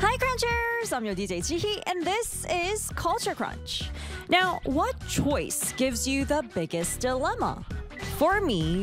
Hi, Crunchers! I'm your DJ Chihi, and this is Culture Crunch. Now, what choice gives you the biggest dilemma? For me,